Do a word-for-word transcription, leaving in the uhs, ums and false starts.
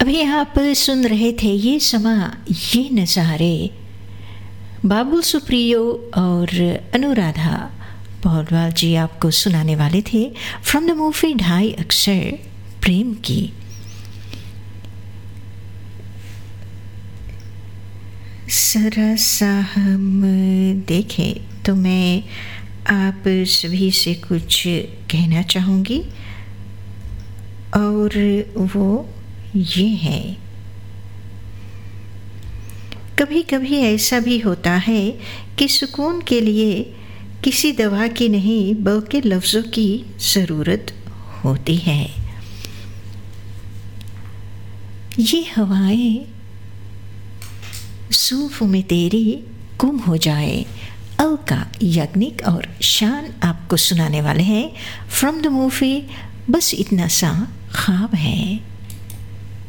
अभी आप सुन रहे थे ये समा ये नज़ारे। बाबुल सुप्रियो और अनुराधा पौडवाल जी आपको सुनाने वाले थे फ्रॉम द मूवी ढाई अक्षर प्रेम की। जरा सा हम देखें तो मैं आप सभी से कुछ कहना चाहूँगी और वो ये है, कभी कभी ऐसा भी होता है कि सुकून के लिए किसी दवा की नहीं बल्कि लफ्ज़ों की ज़रूरत होती है। ये हवाएं सूफ़ में तेरी गुम हो जाए, अलका याग्निक और शान आपको सुनाने वाले हैं फ्रॉम द मूवी बस इतना सा ख्वाब है।